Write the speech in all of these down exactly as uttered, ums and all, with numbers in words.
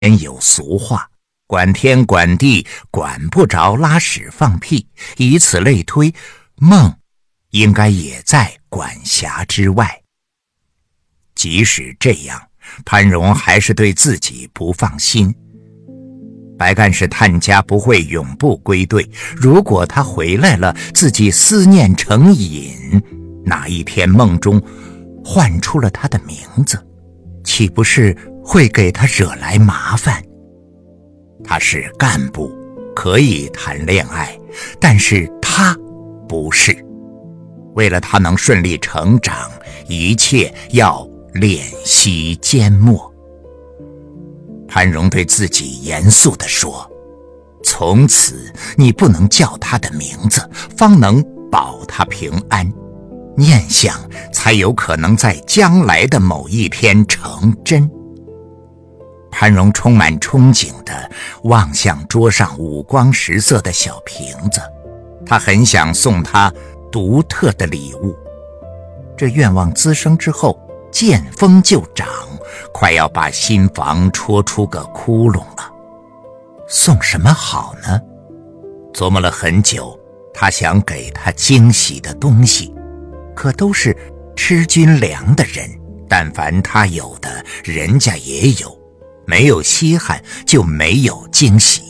有俗话，管天管地管不着拉屎放屁，以此类推，梦应该也在管辖之外。即使这样，潘荣还是对自己不放心。白干事探家不会永不归队，如果他回来了，自己思念成瘾，哪一天梦中唤出了他的名字，岂不是会给他惹来麻烦？他是干部，可以谈恋爱，但是他不是。为了他能顺利成长，一切要敛息缄默。潘荣对自己严肃地说，从此你不能叫他的名字，方能保他平安，念想才有可能在将来的某一天成真。潘荣充满憧憬地望向桌上五光十色的小瓶子，他很想送他独特的礼物。这愿望滋生之后，见风就长，快要把心房戳出个窟窿了。送什么好呢？琢磨了很久，他想给他惊喜的东西，可都是吃军粮的人，但凡他有的，人家也有，没有稀罕就没有惊喜。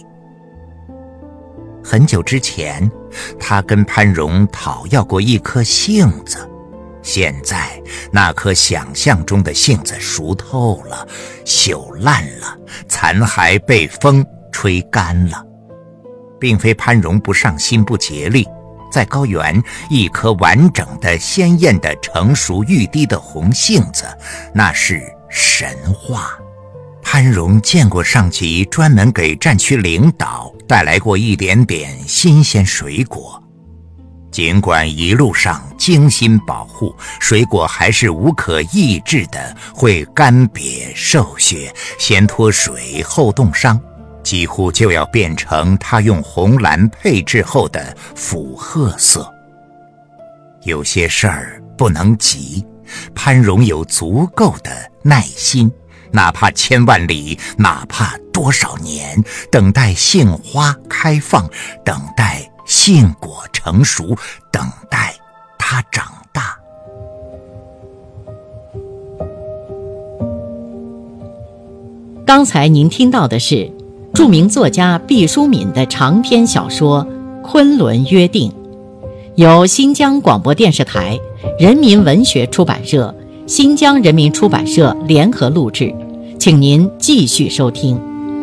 很久之前，他跟潘荣讨要过一颗杏子，现在那颗想象中的杏子熟透了，朽烂了，残骸被风吹干了。并非潘荣不上心不竭力，在高原一颗完整的鲜艳的成熟欲滴的红杏子，那是神话。潘荣见过上级专门给战区领导带来过一点点新鲜水果，尽管一路上精心保护，水果还是无可抑制的会干瘪受血，先脱水后冻伤，几乎就要变成他用红蓝配制后的腐褐色。有些事儿不能急，潘荣有足够的耐心，哪怕千万里，哪怕多少年，等待杏花开放，等待杏果成熟，等待它长大。 刚才您听到的是著名作家毕淑敏的长篇小说《昆仑约定》，由新疆广播电视台、人民文学出版社、新疆人民出版社联合录制，请您继续收听。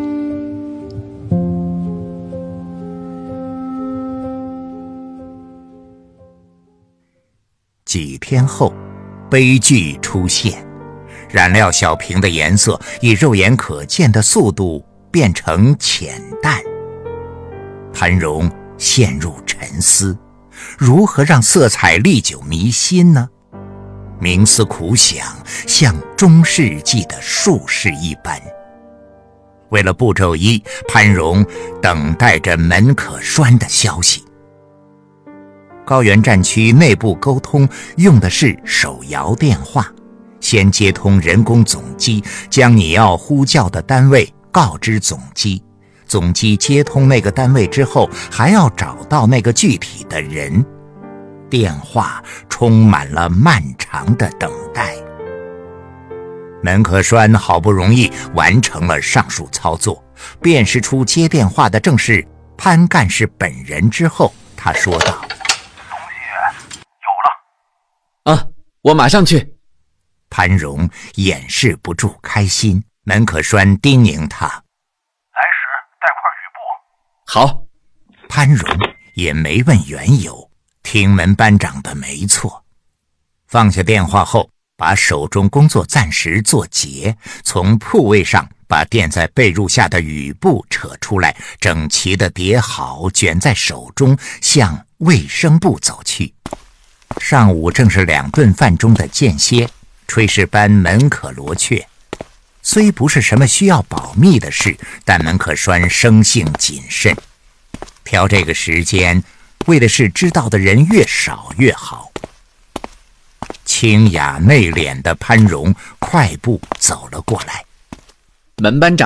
几天后，悲剧出现，染料小瓶的颜色以肉眼可见的速度变成浅淡。潘荣陷入沉思，如何让色彩历久弥新呢？冥思苦想，像中世纪的术士一般。为了步骤一，潘荣等待着门可栓的消息。高原战区内部沟通用的是手摇电话，先接通人工总机，将你要呼叫的单位告知总机，总机接通那个单位之后，还要找到那个具体的人。电话充满了漫长的等待。门可栓好不容易完成了上述操作，辨识出接电话的正是潘干事本人之后，他说道：“ 东西有了。” 啊，我马上去。 潘荣掩饰不住开心，门可栓叮咛他：“ 来时带块雨布。” 好。 潘荣也没问缘由，听门班长的没错。放下电话后，把手中工作暂时做结，从铺位上把垫在被褥下的雨布扯出来，整齐地叠好，卷在手中，向卫生部走去。上午正是两顿饭中的间歇，炊事班门可罗雀。虽不是什么需要保密的事，但门可栓生性谨慎，挑这个时间，为的是知道的人越少越好。清雅内敛的潘荣快步走了过来。 门班长，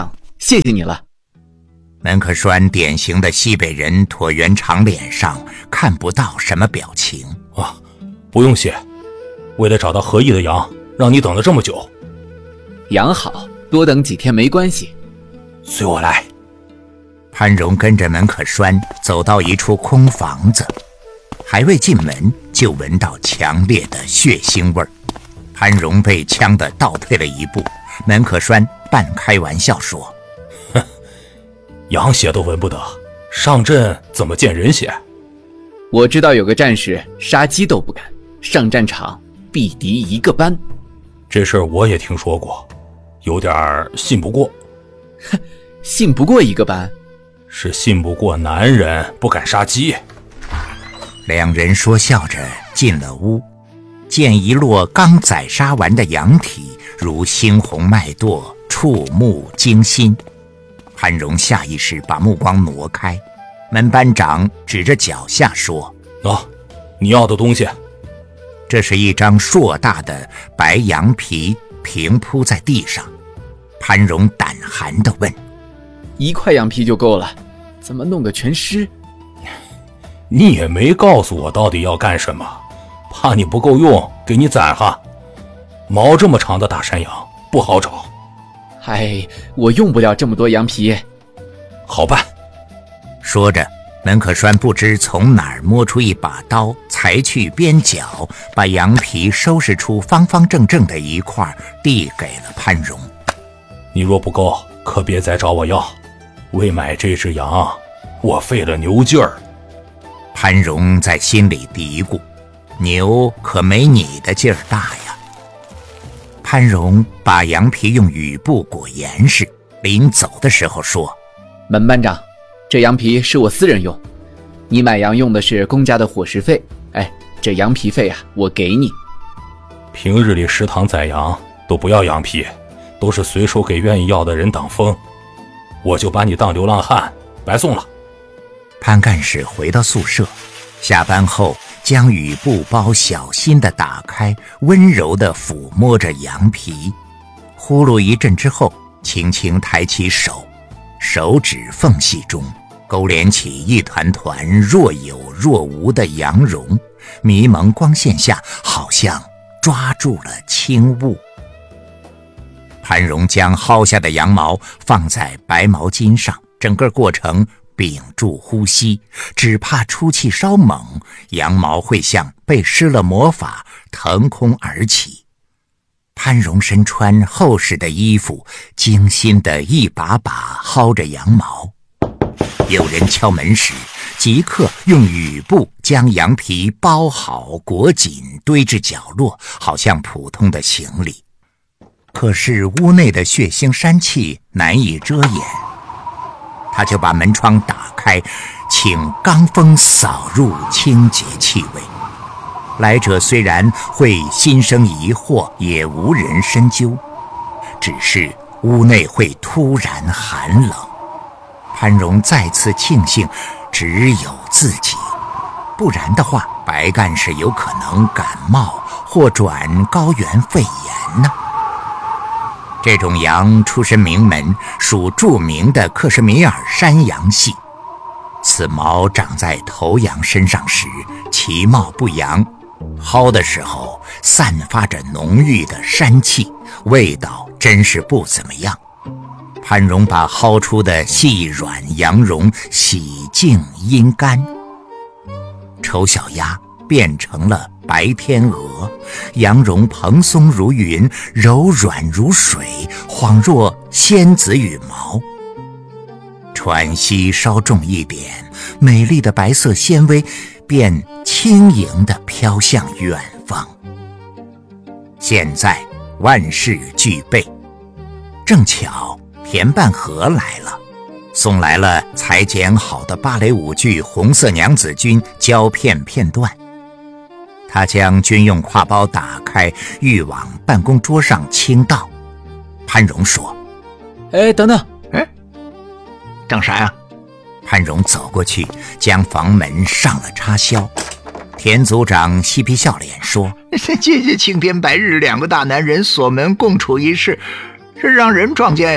谢谢你了。 门可栓典型的西北人椭圆长脸上看不到什么表情。 啊，不用谢，为了找到合意的羊，让你等了这么久。 羊好，多等几天没关系。 随我来。 潘荣跟着门可栓走到一处空房子，还未进门就闻到强烈的血腥味儿。潘荣被呛得倒退了一步，门可栓半开玩笑说： 哼，羊血都闻不得，上阵怎么见人血？ 我知道有个战士杀鸡都不敢，上战场必敌一个班。 这事儿我也听说过，有点信不过。 哼，信不过一个班？ 是信不过男人不敢杀鸡。 两人说笑着进了屋，见一摞刚宰杀完的羊体如猩红麦垛，触目惊心。潘荣下意识把目光挪开，门班长指着脚下说： 啊，你要的东西。 这是一张硕大的白羊皮平铺在地上。潘荣胆寒地问： 一块羊皮就够了，怎么弄个全尸？ 你也没告诉我到底要干什么，怕你不够用，给你攒哈。毛这么长的大山羊不好找。 哎，我用不了这么多羊皮。 好办。 说着，门可栓不知从哪儿摸出一把刀，裁去边角，把羊皮收拾出方方正正的一块，递给了潘荣。 你若不够，可别再找我要。为买这只羊，我费了牛劲儿。 潘荣在心里嘀咕：牛可没你的劲儿大呀。潘荣把羊皮用雨布裹严实，临走的时候说： 门班长，这羊皮是我私人用，你买羊用的是公家的伙食费，哎，这羊皮费啊，我给你。 平日里食堂宰羊都不要羊皮，都是随手给愿意要的人挡风，我就把你当流浪汉，白送了。 潘干事回到宿舍，下班后将雨布包小心地打开，温柔地抚摸着羊皮，呼噜一阵之后，轻轻抬起手，手指缝隙中勾连起一团团若有若无的羊绒，迷蒙光线下好像抓住了轻物。潘荣将薅下的羊毛放在白毛巾上，整个过程屏住呼吸，只怕出气稍猛，羊毛会像被施了魔法腾空而起。潘荣身穿厚实的衣服，精心地一把把薅着羊毛。有人敲门时，即刻用雨布将羊皮包好裹紧，堆至角落，好像普通的行李。可是屋内的血腥膻气难以遮掩，他就把门窗打开，请罡风扫入清洁气味。来者虽然会心生疑惑，也无人深究，只是屋内会突然寒冷。潘荣再次庆幸只有自己，不然的话白干事有可能感冒或转高原肺炎呢。这种羊出身名门，属著名的克什米尔山羊系。此毛长在头羊身上时，其貌不扬，薅的时候散发着浓郁的膻气，味道真是不怎么样。潘荣把薅出的细软羊绒洗净阴干，丑小鸭变成了白天鹅，羊绒蓬松如云，柔软如水，恍若仙子羽毛。喘息稍重一点，美丽的白色纤维便轻盈地飘向远方。现在万事俱备，正巧田半和来了，送来了裁剪好的芭蕾舞剧《红色娘子军》胶片片段。他将军用挎包打开，欲往办公桌上倾倒。潘荣说： 哎，等等。 哎，整啥呀？潘荣走过去，将房门上了插销。田组长嬉皮笑脸说： 姐姐青天白日，两个大男人锁门共处一室，这让人撞见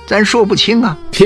咱说不清啊。